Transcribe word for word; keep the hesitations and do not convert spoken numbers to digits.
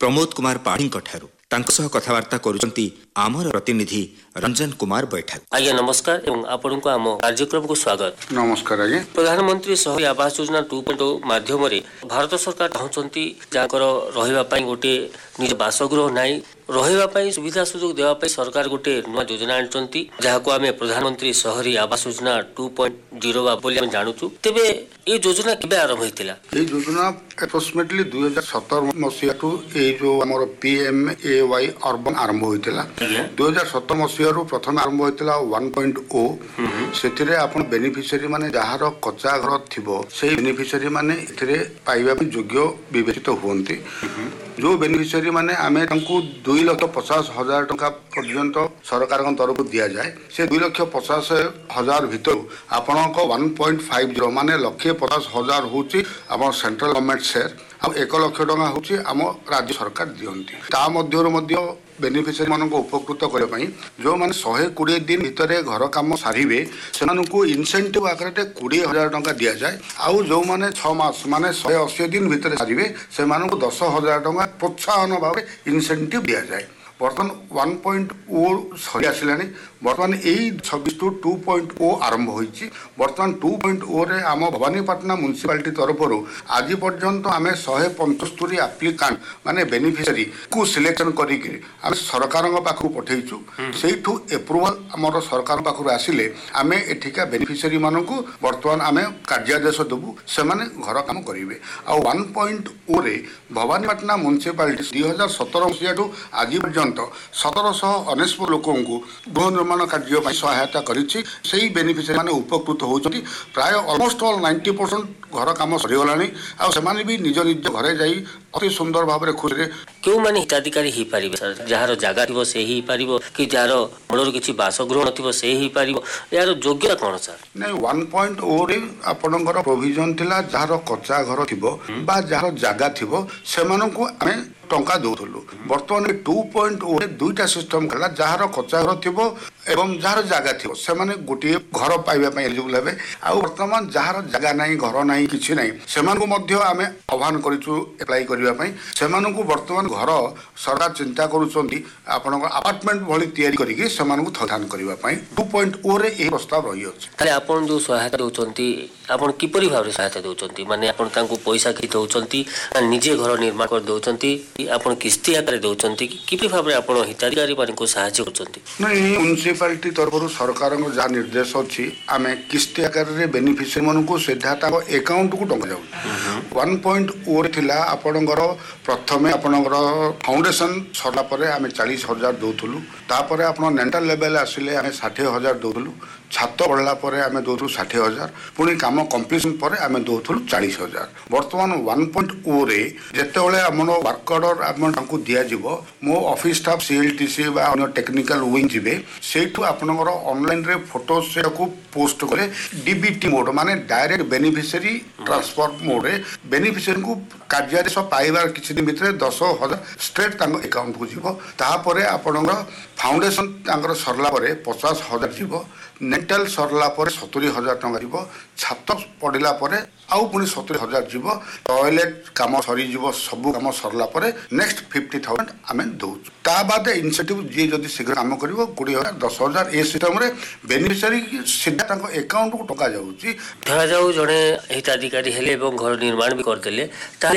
प्रमोद कुमार पाढ़ी कथबार्ता करुचंती आमर प्रतिनिधि रंजन कुमार बैठा। आज्ञा नमस्कार एवं आपण को आम कार्यक्रम को स्वागत। नमस्कार आज्ञा। प्रधानमंत्री शहरी आवास योजना टू पॉइंट ओ माध्यम भारत सरकार चाहती जहाँकर रही गोटे निज बासगृह नाई रही सुविधा सुजोग देवाई सरकार गोटे नुआ योजना आनी जहाँ को आम प्रधानमंत्री शहरी Awas Yojana two point zero बोली जानूँ। तेरे ये योजना केबे आरंभ होइतिला? ये योजना अप्रोक्सीमेटली दुई हजार सतर मसीहा टू ये जो आमर P M A Y urban आरंभ होइतिला। दुई हजार सतर मसीहा प्रथम आरंभ होइतिला वन पॉइंट ओ से आप बेनिफिशियरी माने जहाँ कच्चा घर थिबो से बेनिफिशियरी माने एथिरे पाइबा योग्य विवेचित हुअन्ति। जो बेनिफिशियरी माने आमे तांकु दुई लक्ष पचास हजार टंका पर्यंत सरकार तरफ दि जाए से दुई लक्ष पचास हजार भीतर आपण वन पॉइंट फाइव जीरो माने लक्षे पचास हजार हूँ आम सेंट्रल गवर्नमेंट शेयर आ एक लक्ष टका हूँ आम राज्य सरकार दिखती। ता मध्य बेनिफिशियरी मान उपकृत करने जो मैंने शहे कोड़े दिन भितर घर कम सारे से इनसेंटिव आकार कोड़े हजार टका दि जाए। आउ जो मैंने छमास माने शहे अशी दिन भितर सारे से दस हजार टका प्रोत्साहन भाव इनसेंटिव दि जाए। बर्तमान वन पॉइंट ओ सरी आसला बर्तमान यही छब्बीस टू टू पॉइंट ओ आरंभ होती। बर्तमान टू पॉइंट ओ रे आम भवानीपाटना म्युनिसिपालिटी तरफ आज पर्यंत आम शहे पंचस्तरी आप्लिकांट माने बेनिफिशियरी को सिलेक्शन करके आम सरकार पाखु पठेचु से एप्रुवाल आम सरकार पाखु आसिले आम एठिका बेनिफिशियरी मानक बर्तमान आम कार्यादेश देवु से घर काम करेंगे। आ वन पॉइंट ओ रे भवानीपाटना म्युनिसिपालिटी दुई हजार सतर मसीहा आज पर्यंत सतरशह अनेशत लोक गृह निर्माण कार्य सहायता करी बेनिफिशियरी माने उपकृत होती। प्राय अलमोस्ट ऑल नाइंटी परसेंट घर कम सरीगलानी आने भी निज निज घरे जाई अति सुंदर भाव खुशी क्यों माने हिताधिकारी ही पारिबे सर जार जगह थी से ही पारिबो कि जार मूलर किसी बासगृह नथिबो से ही पारिबो यार योग्यता कौन सर? नहीं वन पॉइंट ओ रे आपणकर प्रोविजन थिला जार कच्चा घर थिबो बा जार जगह थिबो सेमानकु आमे टंका दौलु। बर्तमान टू पॉइंट ओ दुईटा सिस्टम कला जार कच्चा घर थी एवं जार जगह थी से गोटे घर पाइबा एलिजिबल हे। आ बर्तमान जार जगह ना घर ना कि ना से आम आह्वान करूँ एप्लाई करने से बर्तमान घर सरकार चिंता करुँच अपार्टमेंट भली तैयारी करके थदान करने टू पॉइंट ओ रे यही प्रस्ताव रही है। आप जो सहायता दौरान आप किपरि भाव सहायता दौरान माने आप पैसा कि दौरान निजे घर निर्माण कर दौरान आप किस्ती आकार दौरान कि भाव में आप हिताधिकारी मान साहाय्य कर नहीं म्युनिसिपालिटी तरफ सरकार जहाँ निर्देश अच्छी आम किस्ती आकार बेनिफिशियरी मान सीधा अकाउंट को टंका जाऊ। वन पॉइंट ओ थिला आपणकर प्रथमे आपणकर फाउंडेशन सरला आम चालीस हजार दौलु तापर आप नेंटाल लेवल आसिले आम षाठी हजार दौलु छात बढ़ला आम दौलु षाठी हजार पुणी कम कंप्लीशन पर आम दौलु चालीस हजार। बर्तमान वन पॉइंट ओ रे जिते आम वर्क ऑर्डर आम दि मो ऑफिस स्टाफ सीएलटीसी टेक्निकल विंग जी से आपनकर ऑनलाइन रे फोटो से पोस्ट करे डीबीटी मोड माने डायरेक्ट बेनिफिशियरी ट्रांसफर मोड रे बेनिफिशियरी को कार्यादेश पाइबार किसी दिन भितर दस हजार स्ट्रेट अकाउंट को जीव तापर आपनकर फाउंडेशन सरला पचास हजार जीव नेंटाल सरला सतुरी हजार टंका जीव छात पड़ला आउ पुणी सतुरी हजार जीव टॉयलेट काम सरी जीव सबू काम सरला नेक्स्ट फिफ्टी थाउजेंड आम दौर ता बाद इनसेंटिव जी जदि शीघ्र काम कर कोड़े हजार दस हजार ए सिस्टम बेनिफिशियरी सीधा अकाउंट को टका जाऊँगी। धरा जाऊ जड़े हिताधिकारी हेले घर निर्माण भी करदे